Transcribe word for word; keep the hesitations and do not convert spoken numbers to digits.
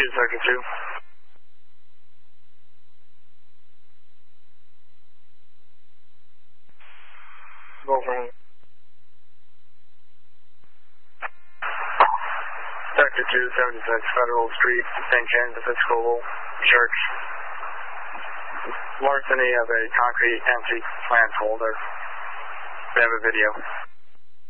two, Sector two. Go from Sector two, seventy-six Federal Street, Saint James Episcopal Church. Larceny of a concrete empty plant holder. They have a video.